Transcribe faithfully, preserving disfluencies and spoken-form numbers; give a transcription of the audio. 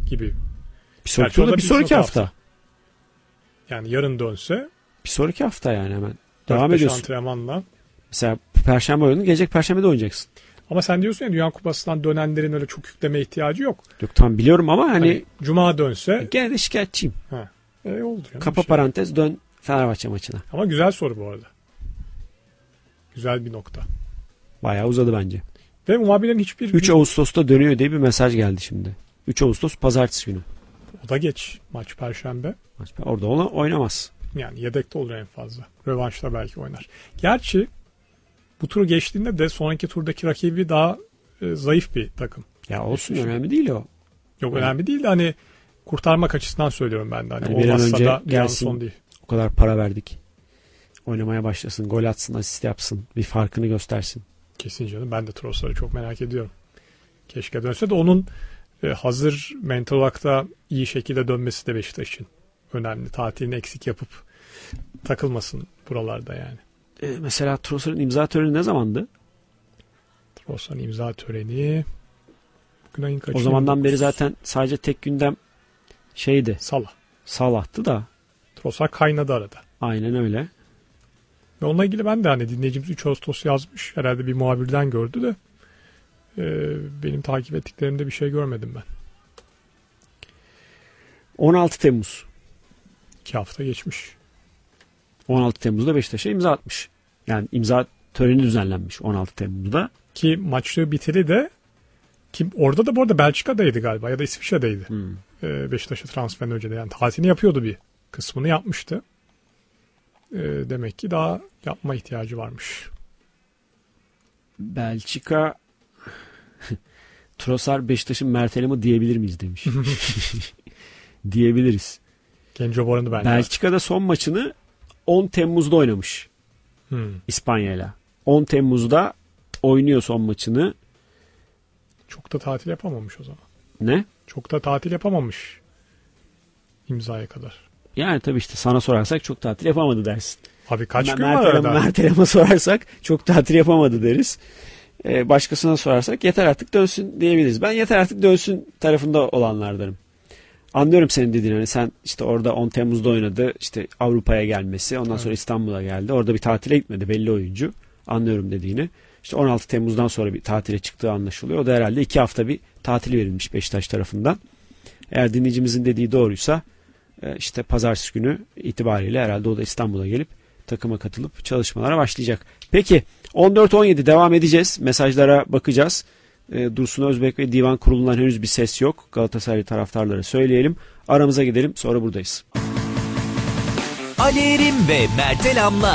gibi. Bir sonraki turda bir sonraki hafta. hafta. Yani yarın dönse. Bir sonraki hafta yani hemen. Devam ediyorsun. Antrenmanla. Mesela Perşembe oyunu gelecek Perşembe'de oynayacaksın. Ama sen diyorsun ya Dünya Kupası'ndan dönenlerin öyle çok yükleme ihtiyacı yok. Yok tamam biliyorum ama hani, hani Cuma dönse. Gene de şikayetçiyim. Ha. E, oldu yani Kapa şey. Parantez dön Fenerbahçe maçına. Ama güzel soru bu arada. Güzel bir nokta. Bayağı uzadı bence. Ve muhabirlerin hiçbir... üç Ağustos'ta dönüyor diye bir mesaj geldi şimdi. üç Ağustos pazartesi günü. O da geç. Maç Perşembe. Maç, orada ona oynamaz. Yani yedekte olur en fazla. Rövanşta belki oynar. Gerçi bu turu geçtiğinde de sonraki turdaki rakibi daha e, zayıf bir takım. Ya olsun Düşün. Önemli değil o. Yok yani. Önemli değil de hani kurtarmak açısından söylüyorum ben de. Hani yani bir an önce da gelsin, son değil. O kadar para verdik. Oynamaya başlasın, gol atsın, asist yapsın. Bir farkını göstersin. Kesin canım. Ben de Trossard'ı çok merak ediyorum. Keşke dönse de onun e, hazır mental olarak da iyi şekilde dönmesi de Beşiktaş için önemli. Tatilini eksik yapıp takılmasın buralarda yani. E, mesela Trossard'ın imza töreni ne zamandı? Trossard'ın imza töreni bugün ayın kaçı? O zamandan beri zaten sadece tek gündem şeydi. Salah. Salah'tı da. Trossard kaynadı arada. Aynen öyle. Ve onunla ilgili ben de hani dinleyicimiz üç Ağustos yazmış. Herhalde bir muhabirden gördü de e, benim takip ettiklerimde bir şey görmedim ben. on altı Temmuz. İki hafta geçmiş. on altı Temmuz'da Beşiktaş'a imza atmış. Yani imza töreni düzenlenmiş on altı Temmuz'da. Ki maçı biteli de kim orada da bu arada Belçika'daydı galiba ya da İsviçre'deydi. Hmm. E, Beşiktaş'a transferden önce de yani tatilini yapıyordu bir kısmını yapmıştı. E, demek ki daha yapma ihtiyacı varmış. Belçika Trossard Beşiktaş'ın Mert Elham'ı diyebilir miyiz demiş. Diyebiliriz. Genco Boran'ı bence. Belçika'da son maçını on Temmuz'da oynamış. Hmm. İspanya'yla. on Temmuz'da oynuyor son maçını. Çok da tatil yapamamış o zaman. Ne? Çok da tatil yapamamış. İmzaya kadar. Yani tabii işte sana sorarsak çok tatil yapamadı dersin. Abi kaç Mert gün var arada? Mert Elham'a sorarsak çok tatil yapamadı deriz. Ee, başkasına sorarsak yeter artık dönsün diyebiliriz. Ben yeter artık dönsün tarafında olanlardanım. Anlıyorum senin dediğini. Hani sen işte orada on Temmuz'da oynadı. İşte Avrupa'ya gelmesi. Ondan evet. sonra İstanbul'a geldi. Orada bir tatile gitmedi belli oyuncu. Anlıyorum dediğini. İşte on altı Temmuz'dan sonra bir tatile çıktığı anlaşılıyor. O da herhalde iki hafta bir tatil verilmiş Beşiktaş tarafından. Eğer dinleyicimizin dediği doğruysa işte pazartesi günü itibariyle herhalde o da İstanbul'a gelip takıma katılıp çalışmalara başlayacak. Peki on dört on yedi devam edeceğiz. Mesajlara bakacağız. Dursun Özbek ve Divan Kurulu'ndan henüz bir ses yok. Galatasaray taraftarları söyleyelim. Aramıza gidelim sonra buradayız. Ali Erim ve Mert Elham'la